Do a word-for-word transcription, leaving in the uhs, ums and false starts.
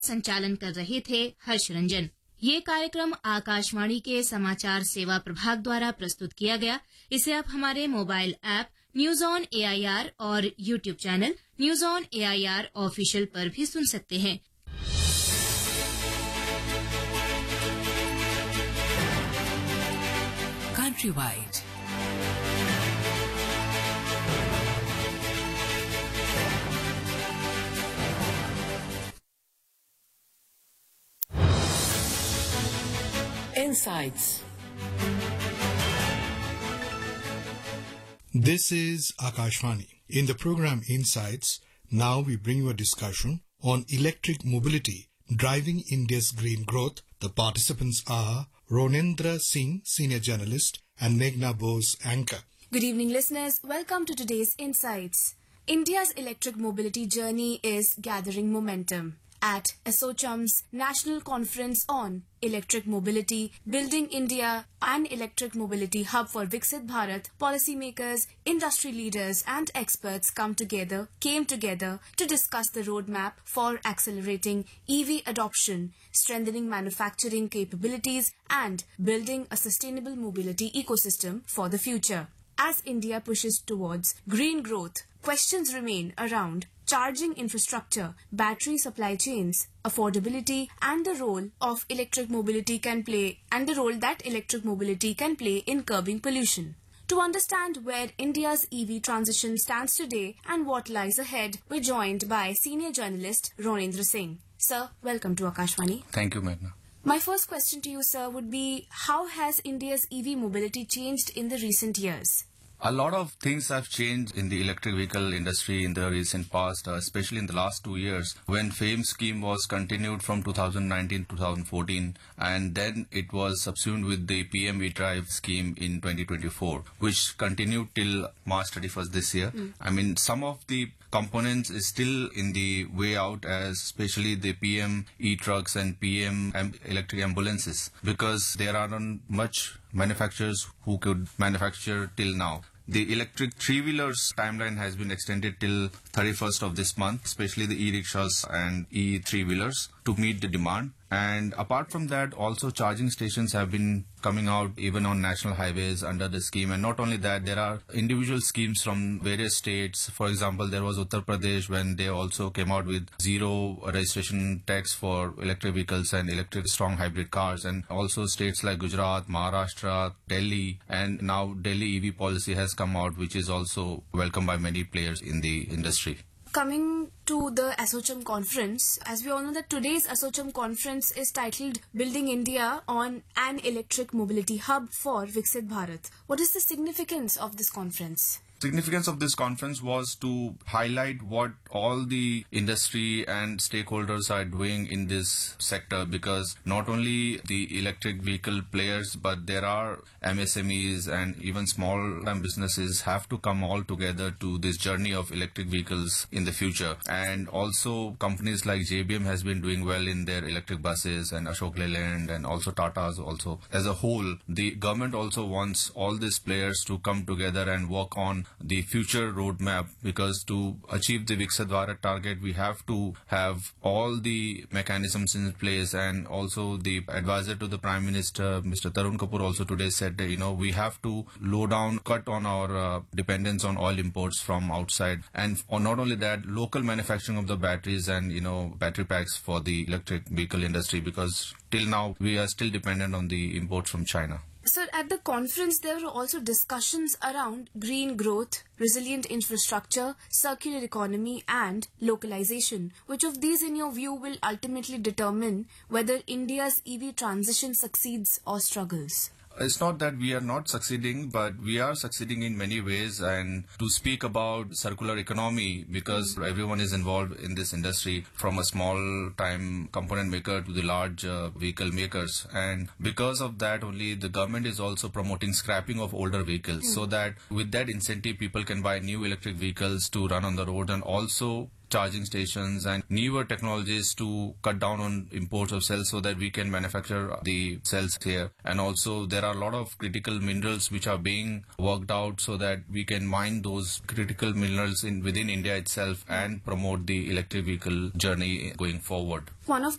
संचालन कर रहे थे हर्ष रंजन। ये कार्यक्रम आकाशवाणी के समाचार सेवा प्रभाग द्वारा प्रस्तुत किया गया। इसे आप हमारे mobile app news on AIR और YouTube channel news on AIR official पर भी सुन सकते हैं। Countrywide. Insights. This is Akashvani. In the program Insights, now we bring you a discussion on electric mobility driving India's green growth. The participants are Ronendra Singh, senior journalist, and Meghna Bose, anchor. Good evening, listeners. Welcome to today's Insights. India's electric mobility journey is gathering momentum. At ASSOCHAM's National Conference on Electric Mobility, Building India, an Electric Mobility Hub for Viksit Bharat, policymakers, industry leaders and experts come together, came together to discuss the roadmap for accelerating E V adoption, strengthening manufacturing capabilities and building a sustainable mobility ecosystem for the future. As India pushes towards green growth, questions remain around charging infrastructure, battery supply chains, affordability, and the role of electric mobility can play and the role that electric mobility can play in curbing pollution. To understand where India's E V transition stands today and what lies ahead, we're joined by senior journalist Ronendra Singh. Sir, welcome to Akashvani. Thank you, Meghna. My first question to you, sir, would be how has India's E V mobility changed in the recent years? A lot of things have changed in the electric vehicle industry in the recent past, uh, especially in the last two years, when FAME scheme was continued from two thousand nineteen to two thousand fourteen, and then it was subsumed with the P M E-Drive scheme in twenty twenty-four, which continued till March thirty-first this year. Mm. I mean, some of the components is still in the way out, as especially the P M E-trucks and P M am- electric ambulances, because there aren't much manufacturers who could manufacture till now. The electric three-wheelers timeline has been extended till thirty-first of this month, especially the e-rickshaws and e-three-wheelers, to meet the demand. And apart from that, also charging stations have been coming out even on national highways under the scheme. And not only that, there are individual schemes from various states. For example, there was Uttar Pradesh when they also came out with zero registration tax for electric vehicles and electric strong hybrid cars. And also states like Gujarat, Maharashtra, Delhi, and now Delhi E V policy has come out, which is also welcomed by many players in the industry. Coming to the ASSOCHAM conference, as we all know that today's ASSOCHAM conference is titled Building India on an Electric Mobility Hub for Viksit Bharat. What is the significance of this conference? Significance of this conference was to highlight what all the industry and stakeholders are doing in this sector, because not only the electric vehicle players, but there are M S M Es and even small businesses have to come all together to this journey of electric vehicles in the future. And also companies like J B M has been doing well in their electric buses, and Ashok Leyland and also Tata's also. As a whole, the government also wants all these players to come together and work on the future roadmap, because to achieve the Viksit Bharat target, we have to have all the mechanisms in place. And also the advisor to the Prime Minister, Mister Tarun Kapoor, also today said that, you know, we have to low down, cut on our uh, dependence on oil imports from outside. And or not only that, local manufacturing of the batteries and, you know, battery packs for the electric vehicle industry, because till now we are still dependent on the imports from China. Sir, at the conference, there were also discussions around green growth, resilient infrastructure, circular economy, and localization. Which of these, in your view, will ultimately determine whether India's E V transition succeeds or struggles? It's not that we are not succeeding, but we are succeeding in many ways. And to speak about circular economy, because everyone is involved in this industry, from a small time component maker to the large uh, vehicle makers. And because of that only, the government is also promoting scrapping of older vehicles, mm. so that with that incentive, people can buy new electric vehicles to run on the road, and also charging stations and newer technologies to cut down on imports of cells so that we can manufacture the cells here. And also there are a lot of critical minerals which are being worked out so that we can mine those critical minerals in within India itself and promote the electric vehicle journey going forward. One of